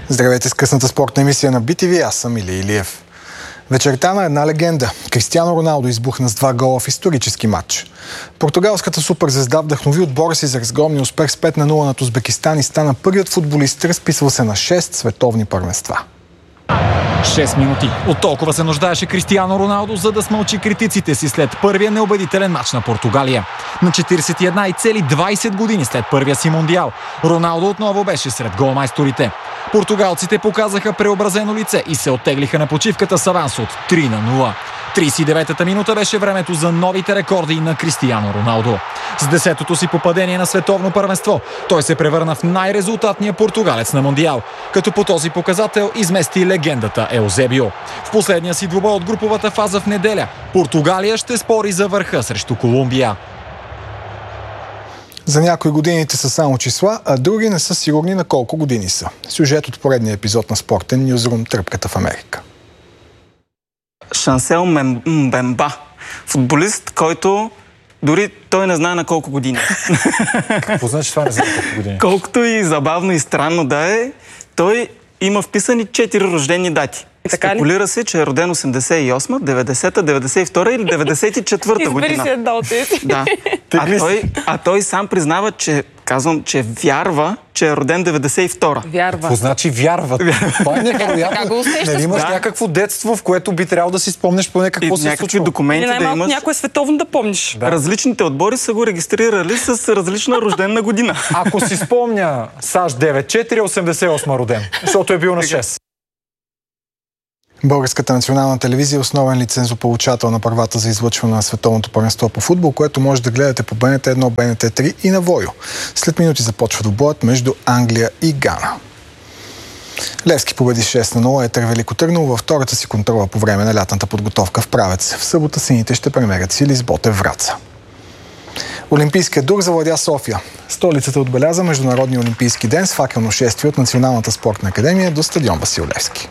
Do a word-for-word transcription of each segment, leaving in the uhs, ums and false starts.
Здравейте с късната спортна емисия на Би Ти Ви, аз съм Илия Илиев. Вечерта на една легенда. Кристиано Роналдо избухна с два гола в исторически матч. Португалската суперзвезда вдъхнови отбора си за разгромния успех с пет на нула над Узбекистан и стана първият футболист, разписвал се на шест световни първенства. шест минути. От толкова се нуждаеше Кристиано Роналдо, за да смълчи критиците си след първия неубедителен мач на Португалия. На четиридесет и една и цели двайсет години след първия си мондиал, Роналдо отново беше сред голмайсторите. Португалците показаха преобразено лице и се оттеглиха на почивката с аванс от три на нула. тридесет и деветата минута беше времето за новите рекорди на Кристиано Роналдо. С десетото си попадение на световно първенство той се превърна в най-резултатния португалец на мондиал, като по този показател измести легендата Еузебио. В последния си двубой от груповата фаза в неделя Португалия ще спори за върха срещу Колумбия. За някои годините са само числа, а други не са сигурни на колко години са. Сюжет от поредния епизод на Спортен Нюзрум "Тръпката в Америка". Шансел Мбемба. Футболист, който дори той не знае на колко години. Какво значи това не знае на колко години? Колкото и забавно и странно да е, той има вписани четири рождени дати. Спекулира се, че е роден осемдесет и осма, деветдесета, деветдесет и втора или деветдесет и четвърта година. Избери си една от тези. Да. А той, а той сам признава, че казвам, че вярва, че е роден деветдесет и втора. Вярва. Какво значи вярва? Това е невероятно. Нали имаш да. някакво детство, в което би трябвало да си спомнеш поне какво се случва. Документи Или да имаш. някое световно да помниш. Да. Различните отбори са го регистрирали с различна рождена година. Ако си спомня САЩ девет четири, осемдесет и осма роден, защото е бил на шест. Българската национална телевизия е основен лицензополучател на правата за излъчване на световното първенство по футбол, което може да гледате по Б Н Т едно, Б Н Т три и на Войо. След минути започва двубоят между Англия и Гана. Левски победи шест на нула Етър Велико Търново във втората си контрола по време на лятната подготовка в Правец. В събота сините ще премерят сили с Ботев Враца. Олимпийският дух завладя София. Столицата отбеляза Международния олимпийски ден с факелно шествие от Националната спортна академия до стадион Васил Левски.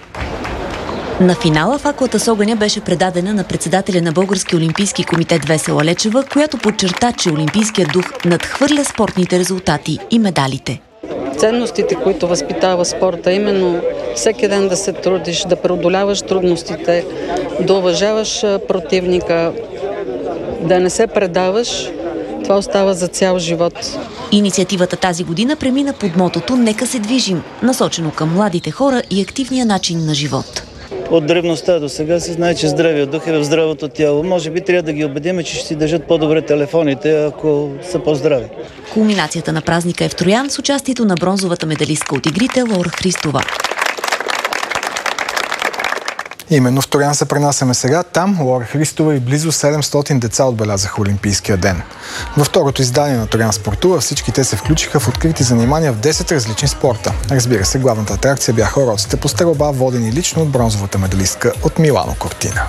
На финала факлата с огъня беше предадена на председателя на Български олимпийски комитет Весела Лечева, която подчерта, че олимпийският дух надхвърля спортните резултати и медалите. Ценностите, които възпитава спорта, именно всеки ден да се трудиш, да преодоляваш трудностите, да уважаваш противника, да не се предаваш, това остава за цял живот. Инициативата тази година премина под мотото "Нека се движим", насочено към младите хора и активния начин на живот. От древността до сега се знае, че здравият дух е в здравото тяло. Може би трябва да ги убедим, че ще си държат по-добре телефоните, ако са по-здрави. Кулминацията на празника е в Троян с участието на бронзовата медалистка от игрите Лора Христова. Именно в Троян се пренасяме сега. Там Лора Христова и близо седемстотин деца отбелязаха Олимпийския ден. Във второто издание на Троян спортува всички те се включиха в открити занимания в десет различни спорта. Разбира се, главната атракция бяха уроците по стрелба, водени лично от бронзовата медалистка от Милано Кортина.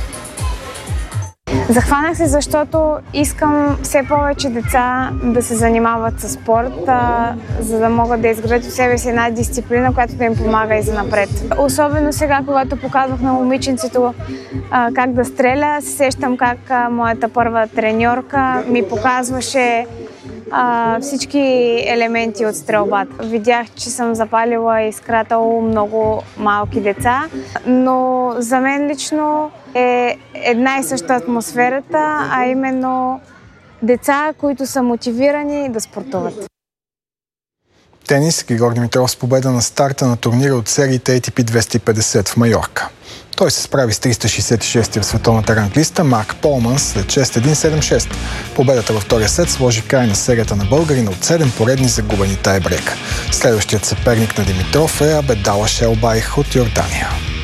Захванах се, защото искам все повече деца да се занимават със спорт, а, за да могат да изградят от себе си една дисциплина, която да им помага и занапред. Особено сега, когато показвах на момиченцето а, как да стреля, се сещам как а, моята първа треньорка ми показваше а, всички елементи от стрелбата. Видях, че съм запалила искрата у много малки деца, но за мен лично е една и съща атмосферата, а именно деца, които са мотивирани да спортуват. Тенис. Григор Димитров с победа на старта на турнира от сериите А Т П двеста и петдесет в Майорка. Той се справи с триста шейсет и шести в световната ранглиста Марк Полман след шест един седем шест. Победата във втория сет сложи край на серията на българина от седем поредни загубени тайбрек. Следващият съперник на Димитров е Абедала Шелбайх от Йордания.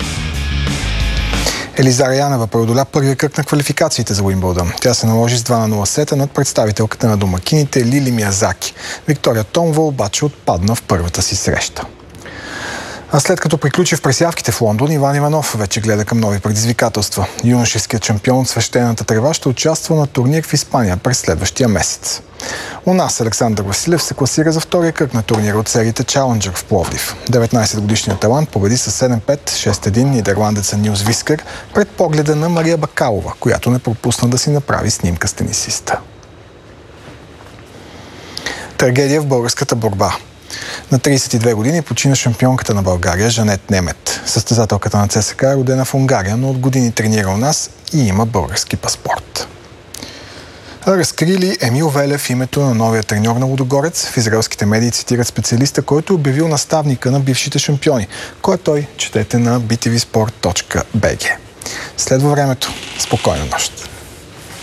Елизара Янева преодоля първия кръг на квалификациите за Уимбълдън. Тя се наложи с два на нула сета над представителката на домакините Лили Миязаки. Виктория Томова обаче отпадна в първата си среща. А след като приключи в пресявките в Лондон, Иван Иванов вече гледа към нови предизвикателства. Юношеският шампион от свещената трева ще участва на турнир в Испания през следващия месец. У нас Александър Василев се класира за втория кръг на турнира от сериите Challenger в Пловдив. деветнайсетгодишният талант победи с седем пет, шест един нидерландеца Нилс Вискър пред погледа на Мария Бакалова, която не пропусна да си направи снимка с тенисиста. Трагедия в българската борба. На трийсет и две години почина шампионката на България Жанет Немет. Състезателката на ЦСКА е родена в Унгария, но от години тренира у нас и има български паспорт. Разкрили Емил Велев името на новия треньор на Лудогорец. В израелските медии цитират специалиста, който е обявил наставника на бившите шампиони. Кой е той? Четете на би ти ви спорт точка би джи. Следва времето. Спокойна нощ!